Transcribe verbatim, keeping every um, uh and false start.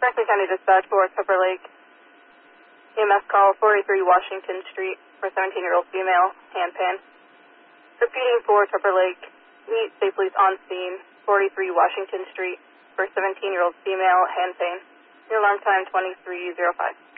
Franklin County Dispatch for Tupper Lake. E M S call four eighty-three Washington Street for seventeen-year-old female, hand pan. Repeating for Tupper Lake. Meet State Police on scene, forty-three Washington Street for seventeen-year-old female, hand pain. Your alarm time twenty-three oh five.